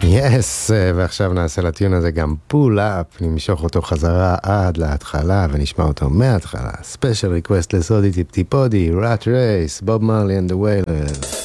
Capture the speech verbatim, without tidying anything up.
יס, ועכשיו נעשה לטיון הזה גם פול-אפ, נמשוך אותו חזרה עד להתחלה ונשמע אותו מההתחלה. ספיישל ריקווסט לסודי טיפ טיפודי, ראט רייס, בוב מרלי and the Wailers.